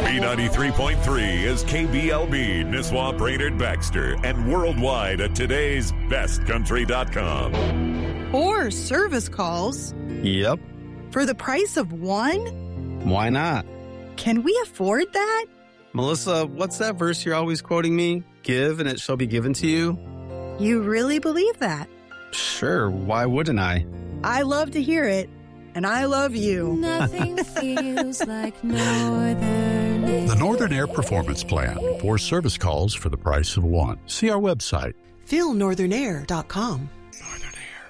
B93.3 is KBLB, Nisswa, Brainerd, Baxter, and worldwide at today'sbestcountry.com. 4 service calls? Yep. For the price of 1? Why not? Can we afford that? Melissa, what's that verse you're always quoting me? Give and it shall be given to you? You really believe that? Sure, why wouldn't I? I love to hear it, and I love you. Nothing feels like Northern Air. The Northern Air Performance Plan. 4 service calls for the price of 1. See our website. FeelNorthernair.com. Northern Air.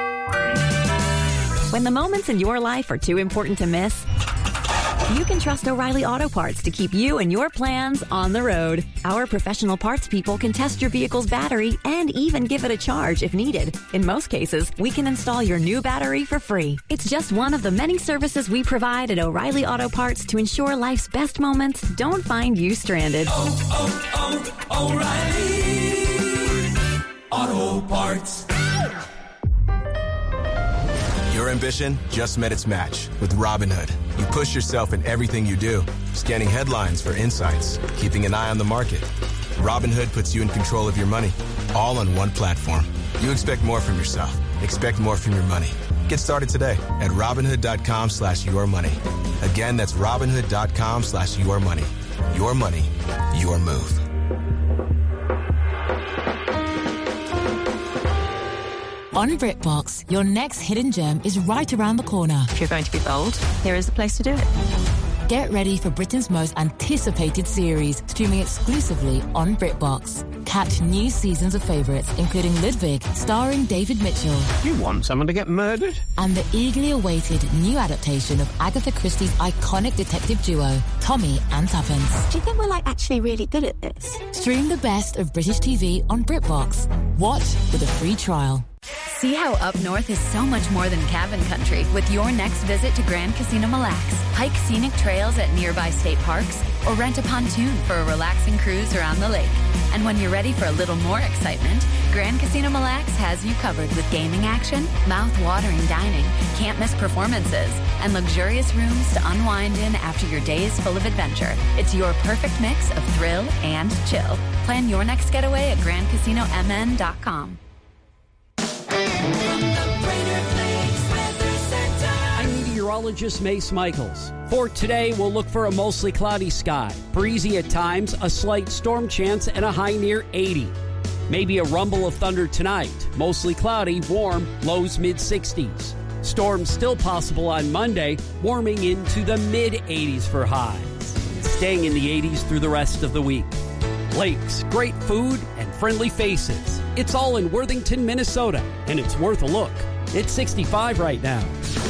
When the moments in your life are too important to miss, you can trust O'Reilly Auto Parts to keep you and your plans on the road. Our professional parts people can test your vehicle's battery and even give it a charge if needed. In most cases, we can install your new battery for free. It's just one of the many services we provide at O'Reilly Auto Parts to ensure life's best moments don't find you stranded. O'Reilly Auto Parts. Your ambition just met its match with Robinhood. You push yourself in everything you do, scanning headlines for insights, keeping an eye on the market. Robinhood puts you in control of your money, all on one platform. You expect more from yourself. Expect more from your money. Get started today at Robinhood.com/yourmoney. Again, that's Robinhood.com/yourmoney. Your money, your move. On BritBox, your next hidden gem is right around the corner. If you're going to be bold, here is the place to do it. Get ready for Britain's most anticipated series, streaming exclusively on BritBox. Catch new seasons of favourites, including Ludwig, starring David Mitchell. You want someone to get murdered? And the eagerly awaited new adaptation of Agatha Christie's iconic detective duo, Tommy and Tuppence. Do you think we're actually really good at this? Stream the best of British TV on BritBox. Watch with a free trial. See how up north is so much more than cabin country with your next visit to Grand Casino Mille Lacs. Hike scenic trails at nearby state parks or rent a pontoon for a relaxing cruise around the lake. And when you're ready for a little more excitement, Grand Casino Mille Lacs has you covered with gaming action, mouth-watering dining, can't-miss performances, and luxurious rooms to unwind in after your day is full of adventure. It's your perfect mix of thrill and chill. Plan your next getaway at GrandCasinoMN.com. I'm meteorologist Mace Michaels. For today, we'll look for a mostly cloudy sky, breezy at times, a slight storm chance, and a high near 80. Maybe a rumble of thunder tonight. Mostly cloudy, warm, lows mid-60s. Storms still possible on Monday, warming into the mid-80s for highs. Staying in the 80s through the rest of the week. Lakes, great food, and friendly faces. It's all in Worthington, Minnesota, and it's worth a look. It's 65 right now.